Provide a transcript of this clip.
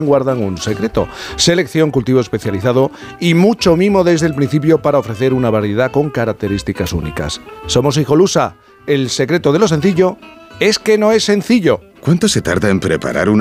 guardan un secreto: selección, cultivo especializado y mucho mimo desde el principio para ofrecer una variedad con características únicas. Somos Hijolusa. El secreto de lo sencillo es que no es sencillo. ¿Cuánto se tarda en preparar una